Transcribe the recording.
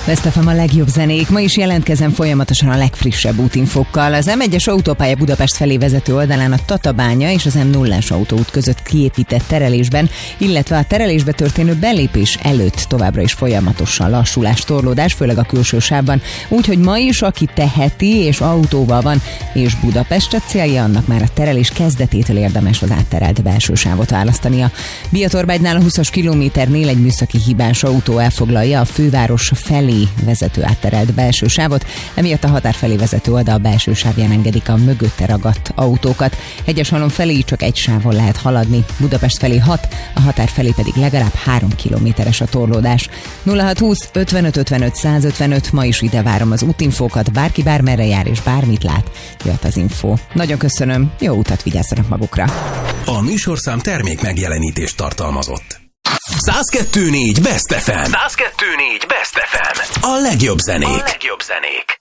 Best FM a legjobb zenék. Ma is jelentkezem folyamatosan a legfrissebb útinfokkal. Az M1-es autópálya Budapest felé vezető oldalán a Tatabánya és az M0-as autóút között kiépített terelésben, illetve a terelésbe történő belépés előtt továbbra is folyamatosan lassulás, torlódás, főleg a külső sávban. Úgyhogy ma is, aki teheti és autóval van, és Budapestre célja, annak már a terelés kezdetétől érdemes az átterelt belső sávot választania. Biatorbágynál a 20-as kilométernél egy műszaki hibás autó elfoglalja a főváros felé vezető átterelt belső sávot, emiatt a határ felé vezető oldal belső sávján engedik a mögötte ragadt autókat. Hegyeshalom felé csak egy sávon lehet haladni, Budapest felé 6, a határ felé pedig legalább 3 kilométeres a torlódás. 0620 55 55 155, ma is ide várom az útinfókat, bárki bármerre jár és bármit lát, jöhet az info. Nagyon köszönöm, jó utat, vigyázzanak magukra! A műsorszám termék megjelenítést tartalmazott. 102.4 Best FM. 102.4 Best FM. A legjobb zenék.